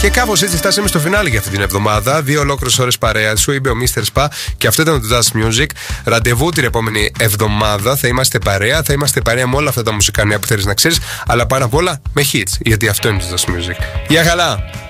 Και κάπως έτσι φτάσαμε στο φινάλι για αυτή την εβδομάδα. 2 ολόκληρες ώρες παρέα σου, είπε ο Mr. Spa. Και αυτό ήταν το Dance Music. Ραντεβού την επόμενη εβδομάδα. Θα είμαστε παρέα. Θα είμαστε παρέα με όλα αυτά τα μουσικά νέα που θέλεις να ξέρεις. Αλλά πάνω απ' όλα με hits. Γιατί αυτό είναι το Dance Music. Γεια χαρά!